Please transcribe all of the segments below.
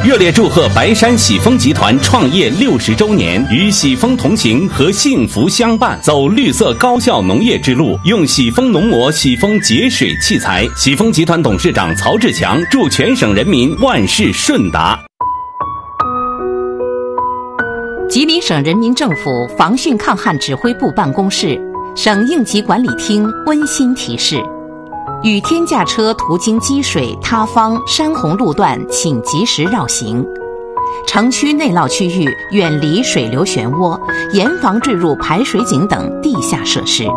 热烈祝贺白山喜丰集团创业60周年，与喜丰同行和幸福相伴，走绿色高效农业之路，用喜丰农膜、喜丰节水器材。喜丰集团董事长曹志强祝全省人民万事顺达。 吉林省人民政府防汛抗旱指挥部办公室、省应急管理厅温馨提示：雨天驾车途经积水、塌方、山洪路段，请及时绕行。城区内涝区域远离水流漩涡，严防坠入排水井等地下设施。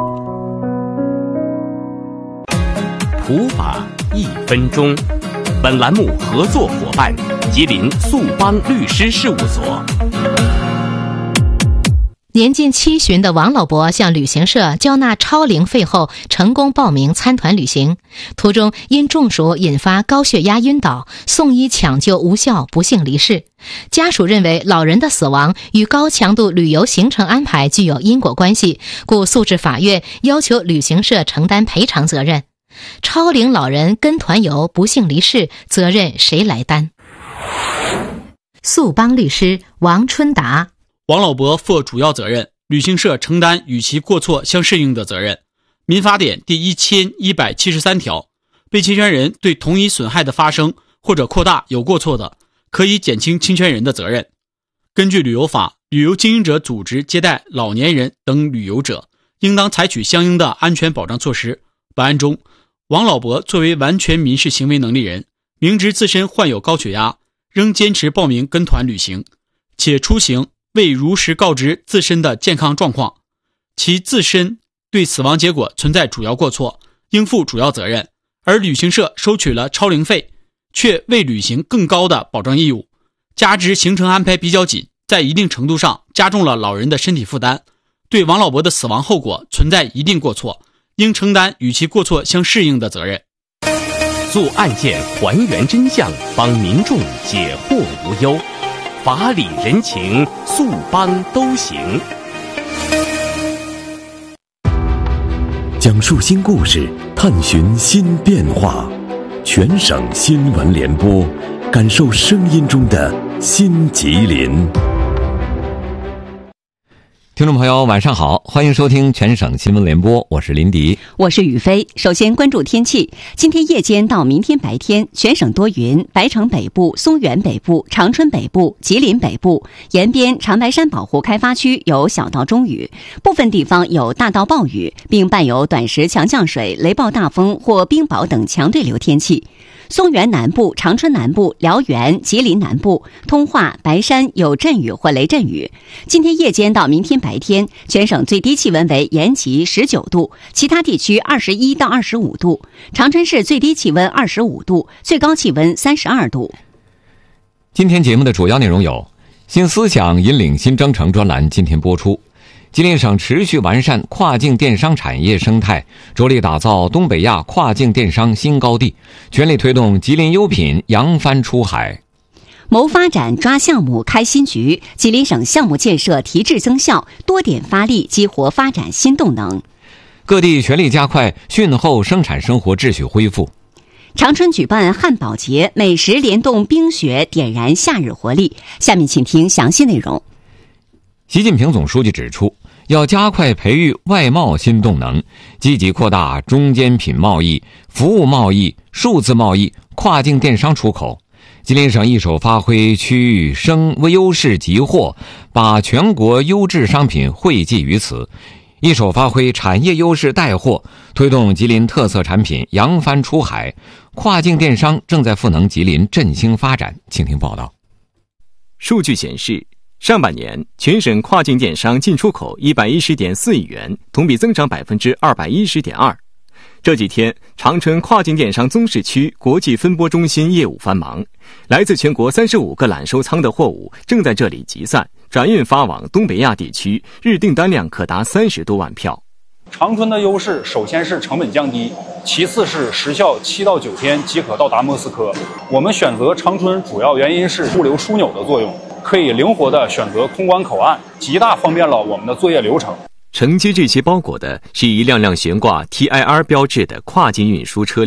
普法1分钟。本栏目合作伙伴：吉林速邦律师事务所。 年近70的王老伯向旅行社交纳超龄费后，成功报名参团旅行，途中因中暑引发高血压晕倒，送医抢救无效，不幸离世。家属认为老人的死亡与高强度旅游行程安排具有因果关系，故诉至法院，要求旅行社承担赔偿责任。超龄老人跟团游不幸离世，责任谁来担？速邦律师王春达： 王老伯负主要责任，旅行社承担与其过错相适应的责任。民法典第1173条，被侵权人对同一损害的发生或者扩大有过错的，可以减轻侵权人的责任。根据旅游法，旅游经营者组织接待老年人等旅游者，应当采取相应的安全保障措施。本案中，王老伯作为完全民事行为能力人，明知自身患有高血压，仍坚持报名跟团旅行，且出行未如实告知自身的健康状况，其自身对死亡结果存在主要过错，应负主要责任。而旅行社收取了超龄费，却未履行更高的保障义务，加之行程安排比较紧，在一定程度上加重了老人的身体负担，对王老伯的死亡后果存在一定过错，应承担与其过错相适应的责任。 做案件还原真相，帮民众解惑无忧，法理人情，速邦都行。 讲述新故事，探寻新变化，全省新闻联播，感受声音中的新吉林。 听众朋友晚上好，欢迎收听全省新闻联播，我是林迪， 我是雨飞。首先关注天气，今天夜间到明天白天，全省多云，白城北部、松原北部、长春北部、吉林北部沿边长白山保护开发区有小到中雨，部分地方有大到暴雨，并伴有短时强降水、雷暴大风或冰雹等强对流天气。松原南部、长春南部、辽源、吉林南部、通化、白山有阵雨或雷阵雨。今天夜间到明天白天，全省最低气温为延吉19度，其他地区21到25度。长春市最低气温25度，最高气温32度。 今天节目的主要内容有：新思想引领新征程专栏今天播出，吉林省持续完善跨境电商产业生态，着力打造东北亚跨境电商新高地，全力推动吉林优品扬帆出海。 谋发展抓项目开新局，吉林省项目建设提质增效，多点发力激活发展新动能。 各地全力加快汛后生产生活秩序恢复。 长春举办汉宝节，美食联动冰雪，点燃夏日活力。下面请听详细内容。 习近平总书记指出，要加快培育外贸新动能，积极扩大中间品贸易、服务贸易、数字贸易、跨境电商出口。吉林省一手发挥区域生优势集货，把全国优质商品汇集于此，一手发挥产业优势带货，推动吉林特色产品扬帆出海。跨境电商正在赋能吉林振兴发展。请听报道。 数据显示，上半年全省跨境电商进出口110.4亿元，同比增长210.2%。这几天，长春跨境电商综市区国际分拨中心业务繁忙，来自全国35个揽收仓的货物正在这里集散转运发往东北亚地区，日订单量可达30多万票。 长春的优势首先是成本降低，其次是时效7到9天即可到达莫斯科。我们选择长春主要原因是物流枢纽的作用，可以灵活地选择空关口岸，极大方便了我们的作业流程。 承接这些包裹的是一辆辆悬挂 TIR 标志的跨境运输车辆，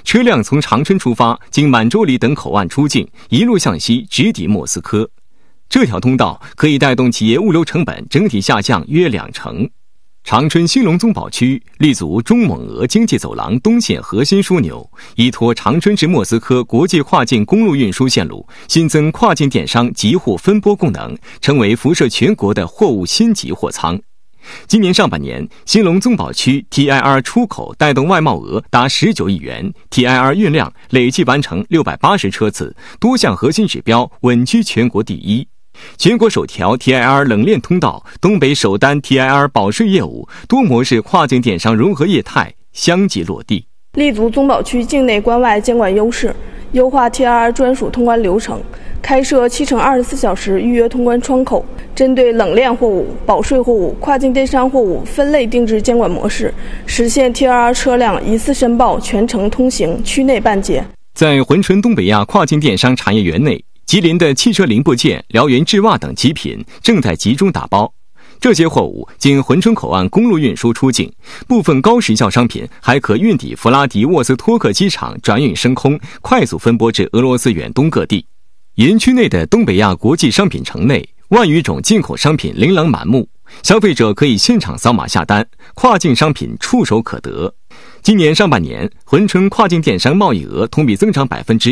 车辆从长春出发，经满洲里等口岸出境，一路向西直抵莫斯科。这条通道可以带动企业物流成本整体下降约20%。长春兴隆宗保区立足中蒙俄经济走廊东线核心枢纽，依托长春至莫斯科国际跨境公路运输线路，新增跨境电商集货分拨功能，成为辐射全国的货物新集货仓。今年上半年，兴隆宗保区 TIR 出口带动外贸额达19亿元 ，TIR 运量累计完成680车次，多项核心指标稳居全国第一。全国首条 TIR 冷链通道，东北首单 TIR 保税业务，多模式跨境电商融合业态相继落地。 立足宗保区境内关外监管优势，优化 TIR 专属通关流程，开设7×24小时预约通关窗口，针对冷链货物、保税货物、跨境电商货物分类定制监管模式，实现 TIR 车辆一次申报、全程通行、区内办结。 在珲春东北亚跨境电商产业园内，吉林的汽车零部件、辽源制袜等极品正在集中打包。这些货物经珲春口岸公路运输出境，部分高时效商品还可运抵弗拉迪沃斯托克机场转运升空，快速分拨至俄罗斯远东各地。园区内的东北亚国际商品城内，万余种进口商品琳琅满目，消费者可以现场扫码下单，跨境商品触手可得。今年上半年，珲春跨境电商贸易额同比增长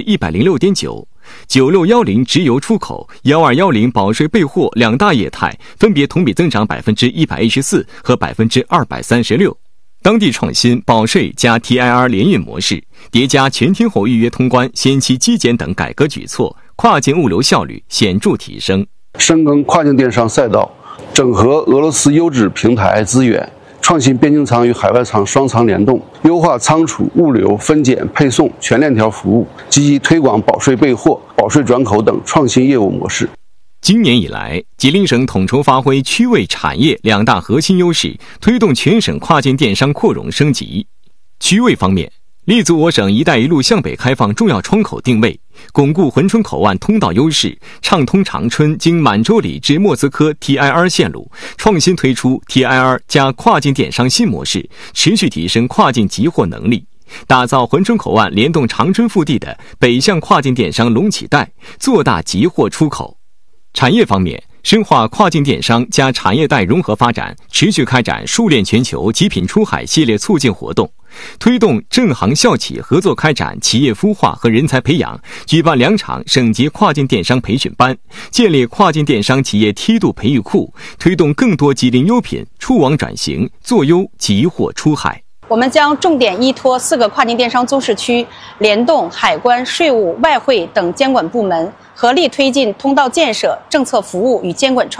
106.9%。9610直邮出口、1210保税备货两大业态分别同比增长114%和236%。当地创新保税加 TIR 联运模式，叠加全天候预约通关、先期基检等改革举措，跨境物流效率显著提升。 深耕跨境电商赛道，整合俄罗斯优质平台资源，创新边境仓与海外仓双仓联动，优化仓储、物流、分拣、配送全链条服务，积极推广保税备货、保税转口等创新业务模式。 今年以来，吉林省统筹发挥区位产业两大核心优势，推动全省跨境电商扩容升级。区位方面，立足我省“一带一路”向北开放重要窗口定位，巩固珲春口岸通道优势，畅通长春经满洲里至莫斯科 TIR 线路，创新推出 TIR 加跨境电商新模式，持续提升跨境集货能力，打造珲春口岸联动长春腹地的北向跨境电商隆起带，做大集货出口。产业方面，深化跨境电商加产业带融合发展，持续开展数链全球极品出海系列促进活动，推动正行校企合作开展企业孵化和人才培养，举办2场省级跨境电商培训班，建立跨境电商企业梯度培育库，推动更多吉林优品出网转型，做优集货出海。 我们将重点依托4个跨境电商综市区，联动海关、税务、外汇等监管部门，合力推进通道建设、政策服务与监管创